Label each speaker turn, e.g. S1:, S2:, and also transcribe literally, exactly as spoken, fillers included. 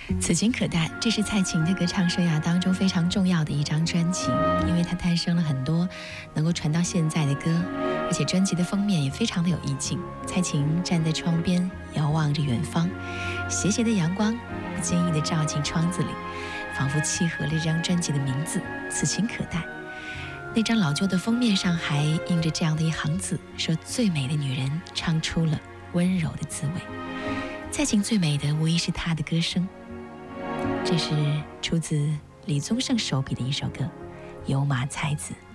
S1: 此情可待，这是蔡琴的歌唱生涯当中非常重要的一张专辑，因为它诞生了很多能够传到现在的歌，而且专辑的封面也非常的有意境。蔡琴站在窗边，遥望着远方，斜斜的阳光不经意地照进窗子里，仿佛契合了这张专辑的名字《此情可待》。那张老旧的封面上还印着这样的一行字，说最美的女人唱出了温柔的滋味。蔡琴最美的无疑是她的歌声，这是出自李宗盛手笔的一首歌《有马才子》。